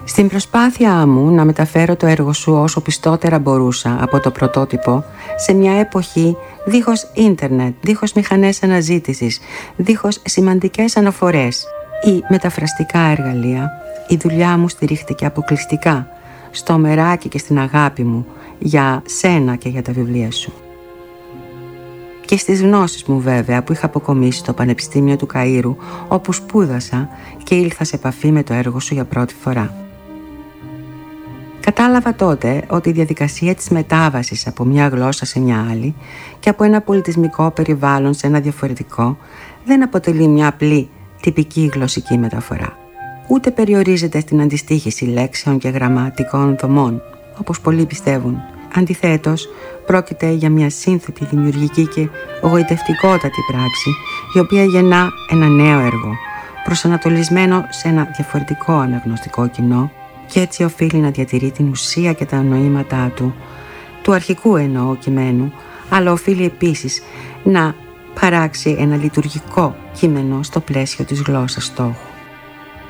Στην προσπάθειά μου να μεταφέρω το έργο σου όσο πιστότερα μπορούσα από το πρωτότυπο σε μια εποχή δίχως ίντερνετ, δίχως μηχανές αναζήτησης, δίχως σημαντικές αναφορές ή μεταφραστικά εργαλεία, η δουλειά μου στηρίχτηκε αποκλειστικά στο μεράκι και στην αγάπη μου για σένα και για τα βιβλία σου. Και στις γνώσεις μου βέβαια που είχα αποκομίσει στο Πανεπιστήμιο του Καΐρου, όπου σπούδασα και ήλθα σε επαφή με το έργο σου για πρώτη φορά. Κατάλαβα τότε ότι η διαδικασία της μετάβασης από μια γλώσσα σε μια άλλη και από ένα πολιτισμικό περιβάλλον σε ένα διαφορετικό δεν αποτελεί μια απλή τυπική γλωσσική μεταφορά. Ούτε περιορίζεται στην αντιστοίχηση λέξεων και γραμματικών δομών, όπως πολλοί πιστεύουν. Αντιθέτως, πρόκειται για μια σύνθετη, δημιουργική και γοητευτικότατη πράξη, η οποία γεννά ένα νέο έργο, προσανατολισμένο σε ένα διαφορετικό αναγνωστικό κοινό, και έτσι οφείλει να διατηρεί την ουσία και τα νοήματά του αρχικού εννοώ κειμένου, αλλά οφείλει επίσης να παράξει ένα λειτουργικό κείμενο στο πλαίσιο της γλώσσας στόχου.